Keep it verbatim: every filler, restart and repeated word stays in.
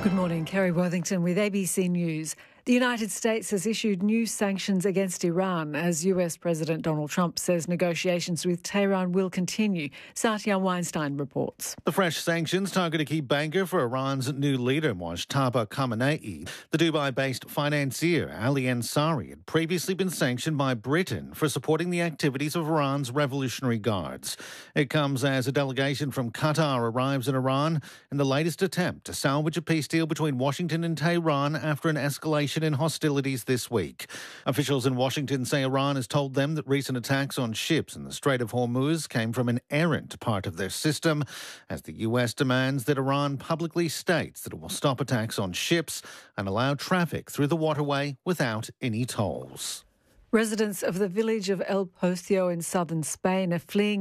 Good morning, Kerry Worthington with A B C News. The United States has issued new sanctions against Iran as U S President Donald Trump says negotiations with Tehran will continue. Satya Weinstein reports. The fresh sanctions target a key banker for Iran's new leader, Mojtaba Khamenei. The Dubai-based financier Ali Ansari had previously been sanctioned by Britain for supporting the activities of Iran's Revolutionary Guards. It comes as a delegation from Qatar arrives in Iran in the latest attempt to salvage a peace deal between Washington and Tehran after an escalation in hostilities this week. Officials in Washington say Iran has told them that recent attacks on ships in the Strait of Hormuz came from an errant part of their system, as the U S demands that Iran publicly states that it will stop attacks on ships and allow traffic through the waterway without any tolls. Residents of the village of El Pocio in southern Spain are fleeing